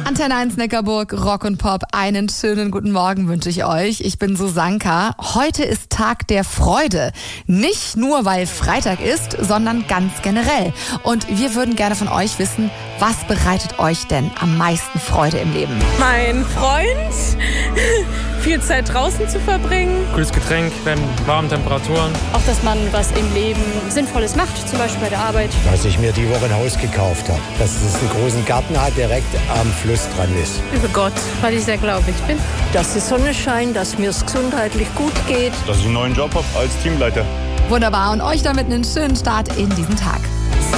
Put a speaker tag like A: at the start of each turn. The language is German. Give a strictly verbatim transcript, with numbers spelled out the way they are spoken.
A: Antenne eins Neckarburg, Rock und Pop. Einen schönen guten Morgen wünsche ich euch. Ich bin Susanka. Heute ist Tag der Freude. Nicht nur, weil Freitag ist, sondern ganz generell. Und wir würden gerne von euch wissen, was bereitet euch denn am meisten Freude im Leben?
B: Mein Freund, viel Zeit draußen zu verbringen.
C: Cooles Getränk bei warmen Temperaturen.
D: Auch, dass man was im Leben Sinnvolles macht, zum Beispiel bei der Arbeit.
E: Dass ich mir die Woche ein Haus gekauft habe. Dass es einen großen Garten hat, direkt am Fluss dran ist.
B: Über Gott, weil ich sehr gläubig bin.
F: Dass die Sonne scheint, dass mir es gesundheitlich gut geht.
G: Dass ich einen neuen Job habe als Teamleiter.
A: Wunderbar, und euch damit einen schönen Start in diesen Tag.